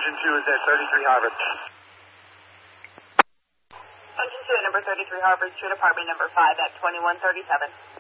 Engine 2 is at 33 Harvard. Engine 2 at number 33 Harvard Street, apartment number 5 at 2137.